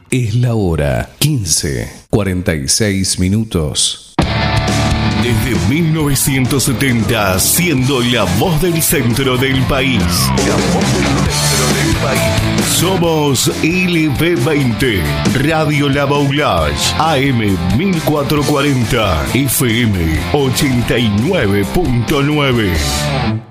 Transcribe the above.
Es la hora 15:46 minutos. Desde 1970, siendo la voz del centro del país. La voz del centro del país. Somos LB20, Radio La Baulage, AM 1440, FM 89.9.